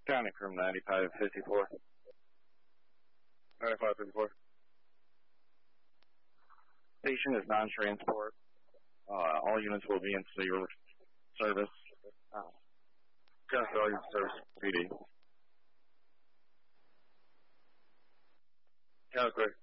County Crew 9554. 9554. Station is non-transport. All units will be in service. County all units service PD. County 3.